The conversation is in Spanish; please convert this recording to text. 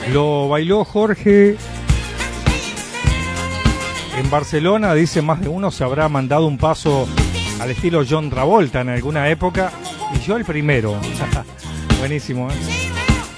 Lo bailó Jorge en Barcelona, dice más de uno se habrá mandado un paso al estilo John Travolta en alguna época, y yo el primero. Buenísimo, ¿eh?